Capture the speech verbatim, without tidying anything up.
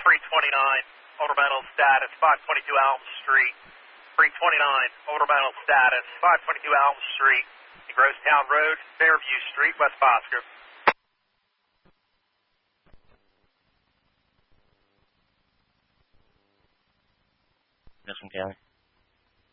three twenty-nine, orbital status, five twenty-two Elm Street. three twenty-nine, orbital status, five twenty-two Elm Street, Grosstown Road, Fairview Street, West Bosco. Yes, from Cali.